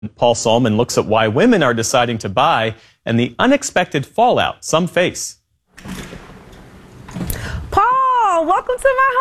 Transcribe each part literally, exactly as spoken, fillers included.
Paul Solman looks at why women are deciding to buy and the unexpected fallout some face. Paul, welcome to my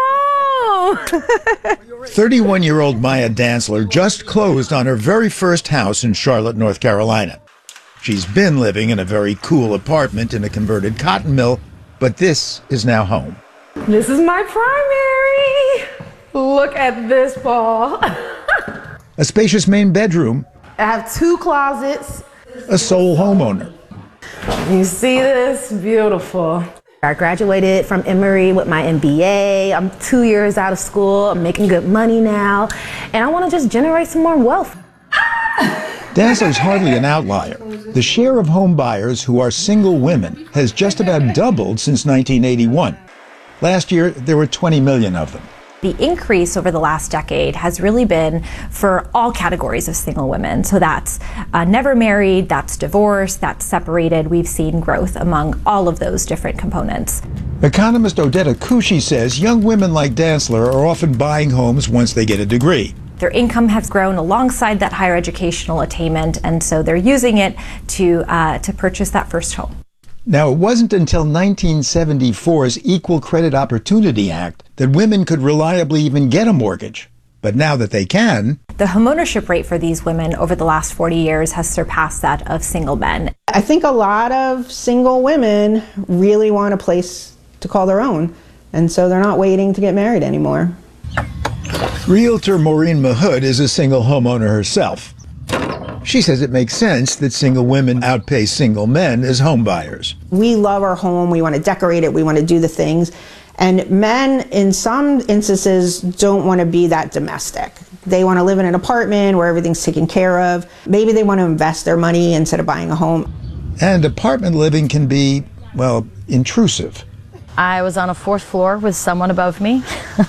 home. thirty-one-year-old Maya Dantzler just closed on her very first house in Charlotte, North Carolina. She's been living in a very cool apartment in a converted cotton mill, but this is now home. This is my primary. Look at this, Paul. A spacious main bedroom. I have two closets. A sole homeowner. You see this? Beautiful. I graduated from Emory with my M B A. I'm two years out of school. I'm making good money now. And I want to just generate some more wealth. Dantzler's hardly an outlier. The share of home buyers who are single women has just about doubled since nineteen eighty-one. Last year, there were twenty million of them. The increase over the last decade has really been for all categories of single women. So that's uh, never married, that's divorced, that's separated. We've seen growth among all of those different components. Economist Odetta Kushi says young women like Dantzler are often buying homes once they get a degree. Their income has grown alongside that higher educational attainment, and so they're using it to, uh, to purchase that first home. Now, it wasn't until nineteen seventy-four's Equal Credit Opportunity Act that women could reliably even get a mortgage. But now that they can... The homeownership rate for these women over the last forty years has surpassed that of single men. I think a lot of single women really want a place to call their own, and so they're not waiting to get married anymore. Realtor Maureen Mahood is a single homeowner herself. She says it makes sense that single women outpace single men as home buyers. We love our home, we want to decorate it, we want to do the things. And men, in some instances, don't want to be that domestic. They want to live in an apartment where everything's taken care of. Maybe they want to invest their money instead of buying a home. And apartment living can be, well, intrusive. I was on a fourth floor with someone above me.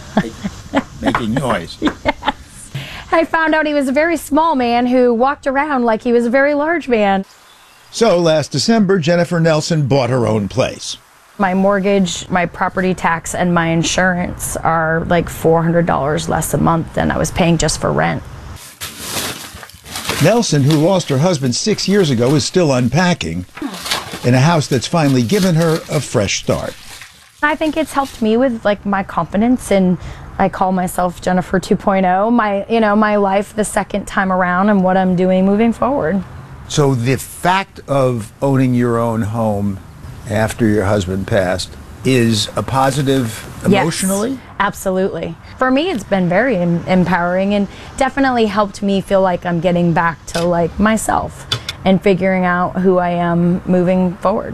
Making noise. I found out he was a very small man who walked around like he was a very large man. So last December, Jennifer Nelson bought her own place. My mortgage, my property tax, and my insurance are like four hundred dollars less a month than I was paying just for rent. Nelson, who lost her husband six years ago, is still unpacking in a house that's finally given her a fresh start. I think it's helped me with like my confidence, and I call myself Jennifer two point oh, my, you know, my life the second time around and what I'm doing moving forward. So the fact of owning your own home after your husband passed is a positive emotionally? Yes, absolutely. For me, it's been very em- empowering and definitely helped me feel like I'm getting back to like myself and figuring out who I am moving forward.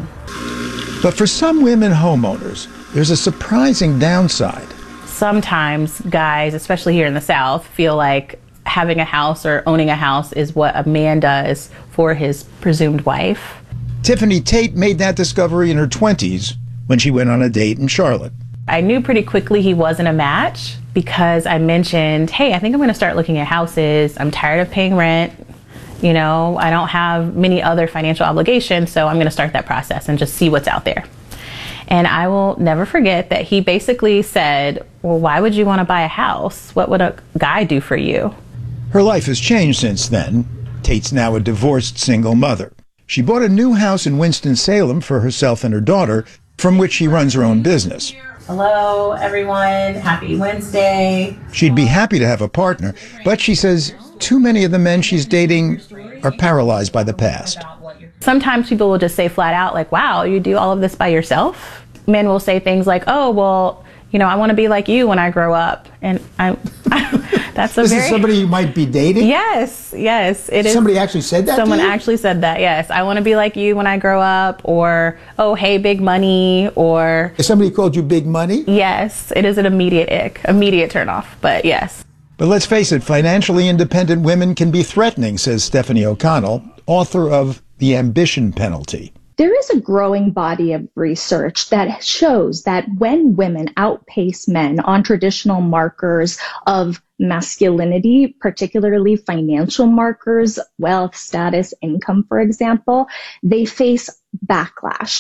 But for some women homeowners, there's a surprising downside. Sometimes guys, especially here in the South, feel like having a house or owning a house is what a man does for his presumed wife. Tiffany Tate made that discovery in her twenties when she went on a date in Charlotte. I knew pretty quickly he wasn't a match because I mentioned, hey, I think I'm going to start looking at houses. I'm tired of paying rent. You know, I don't have many other financial obligations, so I'm going to start that process and just see what's out there. And I will never forget that he basically said, well, why would you want to buy a house? What would a guy do for you? Her life has changed since then. Tate's now a divorced single mother. She bought a new house in Winston-Salem for herself and her daughter, from which she runs her own business. Hello, everyone. Happy Wednesday. She'd be happy to have a partner, but she says too many of the men she's dating are paralyzed by the past. Sometimes people will just say flat out, like, wow, you do all of this by yourself? Men will say things like, oh, well, you know, I want to be like you when I grow up. And I'm, that's a this very... is somebody you might be dating? Yes, yes. It is. Somebody actually said that Someone to you? actually said that, yes. I want to be like you when I grow up, or, oh, hey, big money, or... If somebody called you big money? Yes, it is an immediate ick, immediate turnoff, but yes. But let's face it, financially independent women can be threatening, says Stephanie O'Connell, author of The Ambition Penalty. There is a growing body of research that shows that when women outpace men on traditional markers of masculinity, particularly financial markers, wealth, status, income, for example, they face backlash.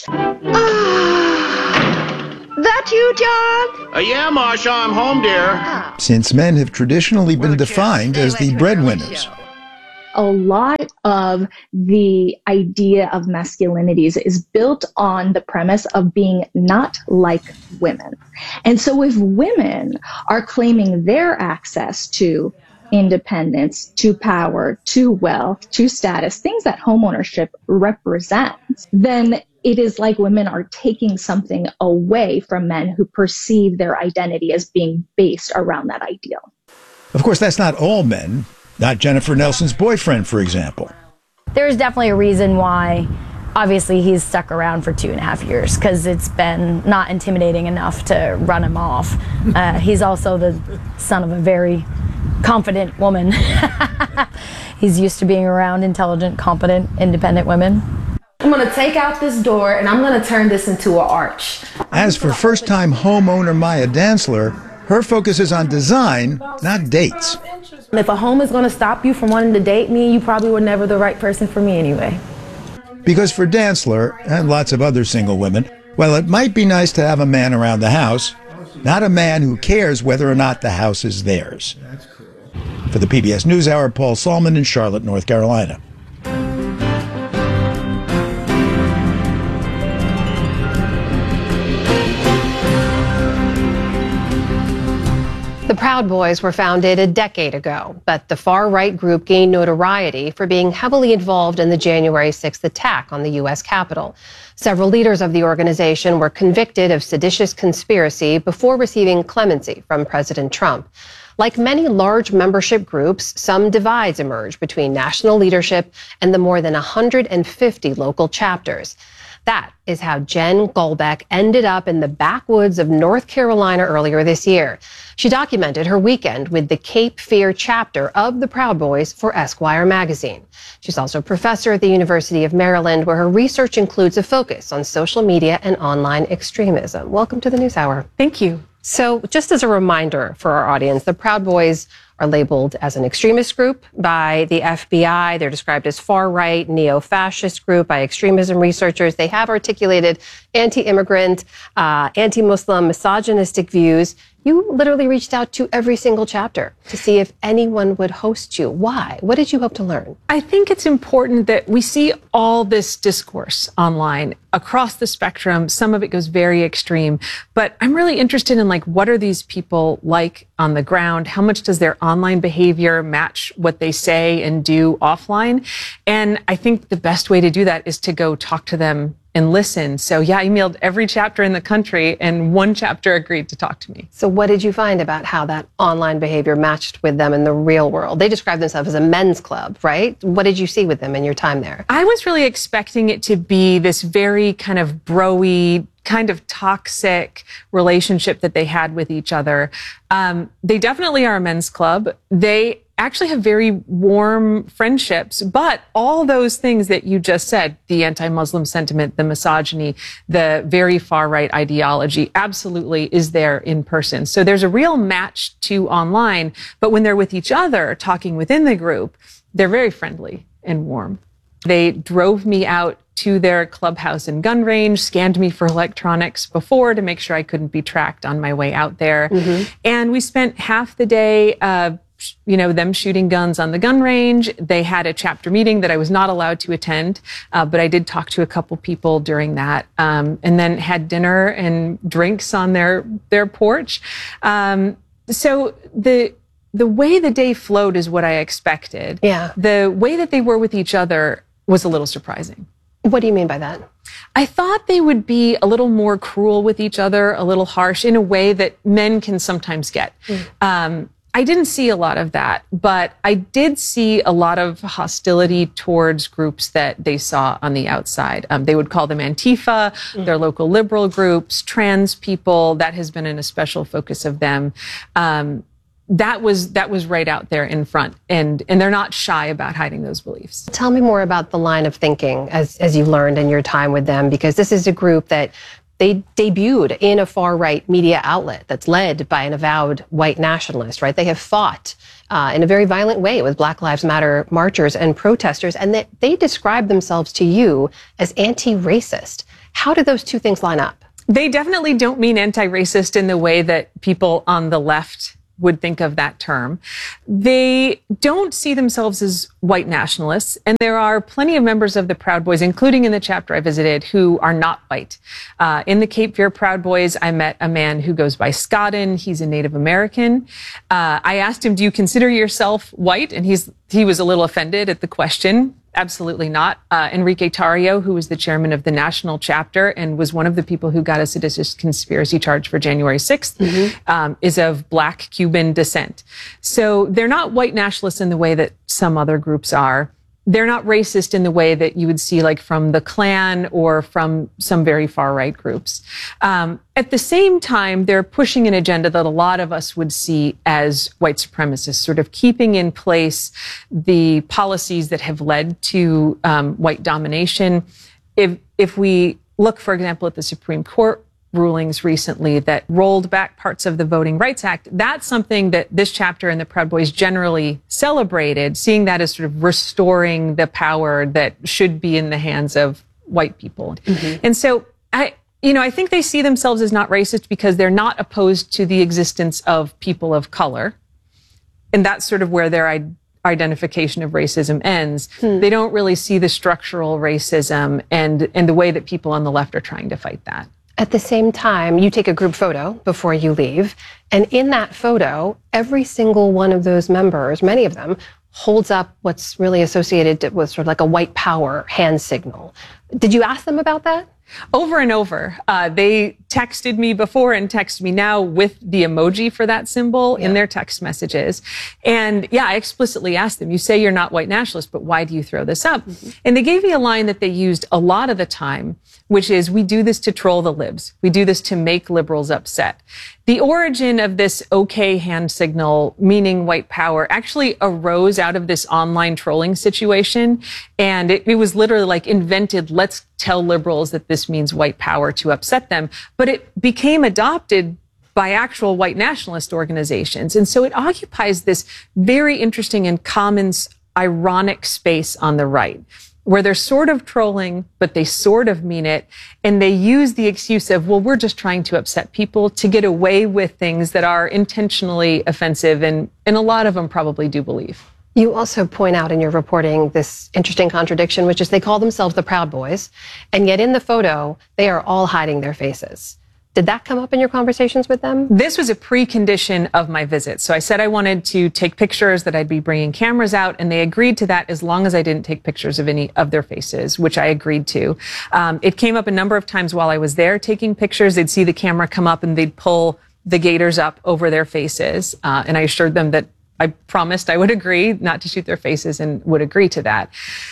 That you, John? Uh, yeah, Marsha, I'm home, dear. Since men have traditionally been defined as the breadwinners. a lot of the idea of masculinities is built on the premise of being not like women. And so if women are claiming their access to independence, to power, to wealth, to status, things that homeownership represents, then it is like women are taking something away from men who perceive their identity as being based around that ideal. Of course, that's not all men. Not Jennifer Nelson's boyfriend, for example. There's definitely a reason why, obviously, he's stuck around for two and a half years, because it's been not intimidating enough to run him off. Uh, he's also the son of a very confident woman. He's used to being around intelligent, competent, independent women. I'm going to take out this door and I'm going to turn this into an arch. As for first-time homeowner Maya Dantzler, her focus is on design, not dates. If a home is going to stop you from wanting to date me, you probably were never the right person for me anyway. Because for Dantzler, and lots of other single women, well, it might be nice to have a man around the house, not a man who cares whether or not the house is theirs. For the P B S NewsHour, Paul Salman in Charlotte, North Carolina. The Proud Boys were founded a decade ago, but the far-right group gained notoriety for being heavily involved in the January sixth attack on the U S Capitol. Several leaders of the organization were convicted of seditious conspiracy before receiving clemency from President Trump. Like many large membership groups, some divides emerge between national leadership and the more than one hundred fifty local chapters. That is how Jen Golbeck ended up in the backwoods of North Carolina earlier this year. She documented her weekend with the Cape Fear chapter of the Proud Boys for Esquire magazine. She's also a professor at the University of Maryland, where her research includes a focus on social media and online extremism. Welcome to the NewsHour. Thank you. So just as a reminder for our audience, the Proud Boys are labeled as an extremist group by the F B I. They're described as far-right, neo-fascist group by extremism researchers. They have articulated anti-immigrant, uh, anti-Muslim, misogynistic views. You literally reached out to every single chapter to see if anyone would host you. Why? What did you hope to learn? I think it's important that we see all this discourse online across the spectrum. Some of it goes very extreme, but I'm really interested in, like, what are these people like on the ground? How much does their online behavior match what they say and do offline? And I think the best way to do that is to go talk to them and listen. So yeah, I emailed every chapter in the country, and one chapter agreed to talk to me. So what did you find about how that online behavior matched with them in the real world? They describe themselves as a men's club, right? What did you see with them in your time there? I was really expecting it to be this very kind of bro-y, kind of toxic relationship that they had with each other. Um, they definitely are a men's club. They actually have very warm friendships, but all those things that you just said, the anti-Muslim sentiment, the misogyny, the very far-right ideology, absolutely is there in person. So there's a real match to online, but when they're with each other, talking within the group, they're very friendly and warm. They drove me out to their clubhouse and gun range, scanned me for electronics before to make sure I couldn't be tracked on my way out there. Mm-hmm. And we spent half the day, uh, you know, them shooting guns on the gun range. They had a chapter meeting that I was not allowed to attend, uh, but I did talk to a couple people during that, um, and then had dinner and drinks on their their porch. Um, so the the way the day flowed is what I expected. Yeah. The way that they were with each other was a little surprising. What do you mean by that? I thought they would be a little more cruel with each other, a little harsh in a way that men can sometimes get. Mm. Um, I didn't see a lot of that, but I did see a lot of hostility towards groups that they saw on the outside. Um, they would call them Antifa, mm. their local liberal groups, trans people. That has been an especial focus of them. Um, that was that was right out there in front, and and they're not shy about hiding those beliefs. Tell me more about the line of thinking as as you learned in your time with them, because this is a group that they debuted in a far-right media outlet that's led by an avowed white nationalist, right? They have fought uh, in a very violent way with Black Lives Matter marchers and protesters, and that they describe themselves to you as anti-racist. How do those two things line up? They definitely don't mean anti-racist in the way that people on the left would think of that term. They don't see themselves as white nationalists, and there are plenty of members of the Proud Boys, including in the chapter I visited, who are not white. Uh, in the Cape Fear Proud Boys, I met a man who goes by Scotten. He's a Native American. Uh, I asked him, do you consider yourself white? And he's he was a little offended at the question. Absolutely not. Uh, Enrique Tarrio, who was the chairman of the national chapter and was one of the people who got a seditious conspiracy charge for January sixth, mm-hmm. um, is of Black Cuban descent. So they're not white nationalists in the way that some other groups are. They're not racist in the way that you would see like from the Klan or from some very far-right groups. Um, at the same time, they're pushing an agenda that a lot of us would see as white supremacists, sort of keeping in place the policies that have led to um, white domination. If, if we look, for example, at the Supreme Court rulings recently that rolled back parts of the Voting Rights Act, that's something that this chapter and the Proud Boys generally celebrated, seeing that as sort of restoring the power that should be in the hands of white people. Mm-hmm. And so I, you know, I think they see themselves as not racist because they're not opposed to the existence of people of color. And that's sort of where their I- identification of racism ends. Hmm. They don't really see the structural racism and, and the way that people on the left are trying to fight that. At the same time, you take a group photo before you leave, and in that photo, every single one of those members, many of them, holds up what's really associated with sort of like a white power hand signal. Did you ask them about that? Over and over. Uh, they texted me before and text me now with the emoji for that symbol yeah. in their text messages. And yeah, I explicitly asked them, you say you're not white nationalists, but why do you throw this up? Mm-hmm. And they gave me a line that they used a lot of the time, which is, we do this to troll the libs. We do this to make liberals upset. The origin of this okay hand signal, meaning white power, actually arose out of this online trolling situation. And it, it was literally like invented, let's tell liberals that this means white power to upset them. But it became adopted by actual white nationalist organizations. And so it occupies this very interesting and common ironic space on the right, where they're sort of trolling, but they sort of mean it. And they use the excuse of, well, we're just trying to upset people to get away with things that are intentionally offensive. And, and a lot of them probably do believe. You also point out in your reporting this interesting contradiction, which is they call themselves the Proud Boys, and yet in the photo, they are all hiding their faces. Did that come up in your conversations with them? This was a precondition of my visit. So I said I wanted to take pictures, that I'd be bringing cameras out, and they agreed to that as long as I didn't take pictures of any of their faces, which I agreed to. Um, it came up a number of times while I was there taking pictures. They'd see the camera come up and they'd pull the gaiters up over their faces. Uh, and I assured them that I promised I would agree not to shoot their faces and would agree to that.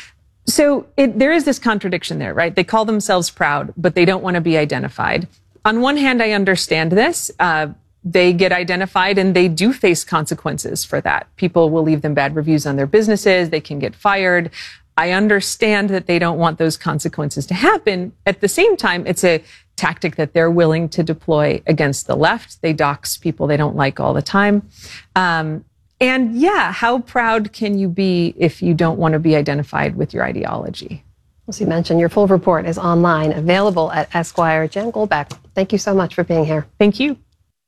So it, there is this contradiction there, right? They call themselves proud, but they don't want to be identified. On one hand, I understand this. Uh, they get identified and they do face consequences for that. People will leave them bad reviews on their businesses. They can get fired. I understand that they don't want those consequences to happen. At the same time, it's a tactic that they're willing to deploy against the left. They dox people they don't like all the time. Um, and yeah, how proud can you be if you don't want to be identified with your ideology? As you mentioned, your full report is online, available at Esquire. Jen Goldbeck, thank you so much for being here. Thank you.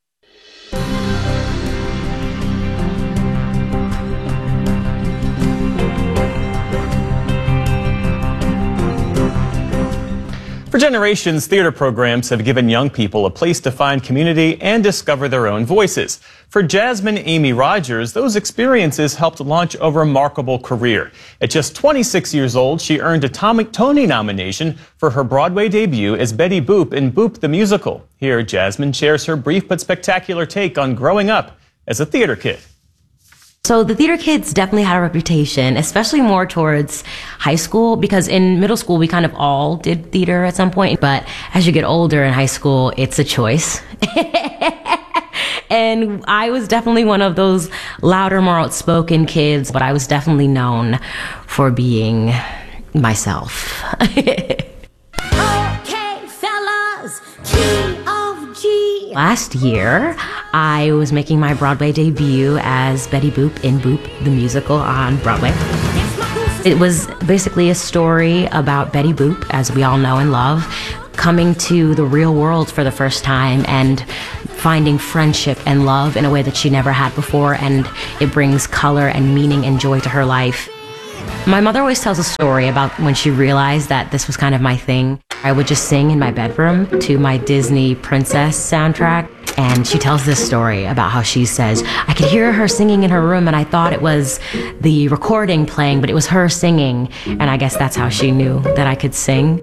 For generations, theater programs have given young people a place to find community and discover their own voices. For Jasmine Amy Rogers, those experiences helped launch a remarkable career. At just twenty-six years old, she earned a Tony nomination for her Broadway debut as Betty Boop in Boop the Musical. Here, Jasmine shares her brief but spectacular take on growing up as a theater kid. So the theater kids definitely had a reputation, especially more towards high school, because in middle school, we kind of all did theater at some point. But as you get older in high school, it's a choice. And I was definitely one of those louder, more outspoken kids, but I was definitely known for being myself. Okay, fellas, key of G. Last year, I was making my Broadway debut as Betty Boop in Boop the Musical on Broadway. It was basically a story about Betty Boop, as we all know and love, coming to the real world for the first time and finding friendship and love in a way that she never had before, and it brings color and meaning and joy to her life. My mother always tells a story about when she realized that this was kind of my thing. I would just sing in my bedroom to my Disney Princess soundtrack, and she tells this story about how she says, I could hear her singing in her room and I thought it was the recording playing, but it was her singing, and I guess that's how she knew that I could sing.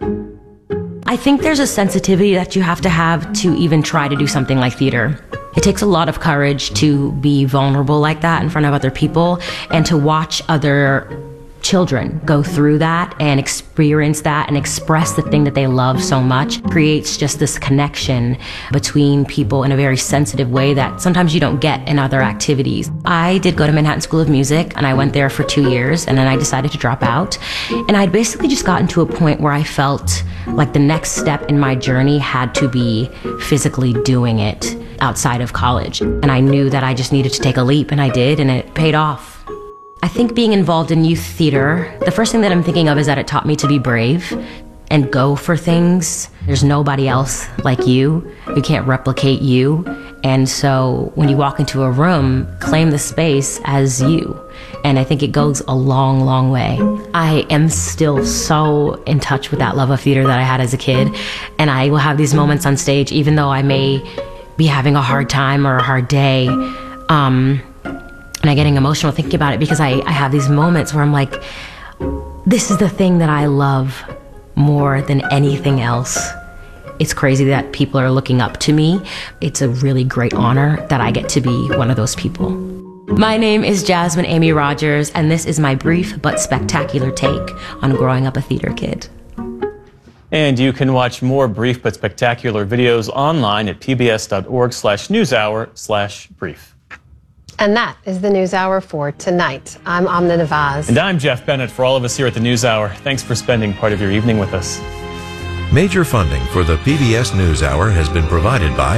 I think there's a sensitivity that you have to have to even try to do something like theater. It takes a lot of courage to be vulnerable like that in front of other people and to watch other children go through that and experience that and express the thing that they love so much. Creates just this connection between people in a very sensitive way that sometimes you don't get in other activities. I did go to Manhattan School of Music, and I went there for two years, and then I decided to drop out. And I'd basically just gotten to a point where I felt like the next step in my journey had to be physically doing it outside of college. And I knew that I just needed to take a leap, and I did, and it paid off. I think being involved in youth theater, the first thing that I'm thinking of is that it taught me to be brave and go for things. There's nobody else like you who can't replicate you. And so when you walk into a room, claim the space as you. And I think it goes a long, long way. I am still so in touch with that love of theater that I had as a kid. And I will have these moments on stage, even though I may be having a hard time or a hard day. Um, and I'm getting emotional thinking about it because I, I have these moments where I'm like, this is the thing that I love more than anything else. It's crazy that people are looking up to me. It's a really great honor that I get to be one of those people. My name is Jasmine Amy Rogers, and this is my brief but spectacular take on growing up a theater kid. And you can watch more brief but spectacular videos online at pbs.org slash newshour slash brief. And that is the NewsHour for tonight. I'm Amna Nawaz. And I'm Jeff Bennett. For all of us here at the NewsHour, thanks for spending part of your evening with us. Major funding for the P B S NewsHour has been provided by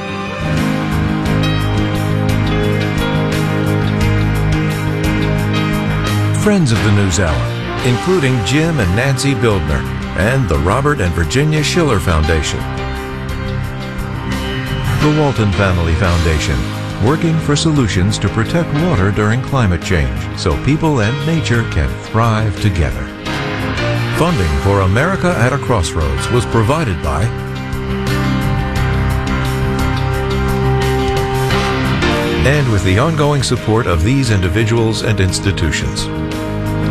friends of the NewsHour, including Jim and Nancy Bildner, and the Robert and Virginia Schiller Foundation. The Walton Family Foundation, working for solutions to protect water during climate change so people and nature can thrive together. Funding for America at a Crossroads was provided by and with the ongoing support of these individuals and institutions.